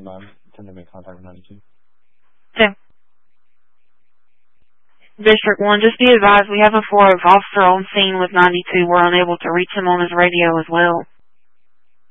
intend to make contact with 92. Okay. District 1, just be advised we have a 4 officer on scene with 92. We're unable to reach him on his radio as well.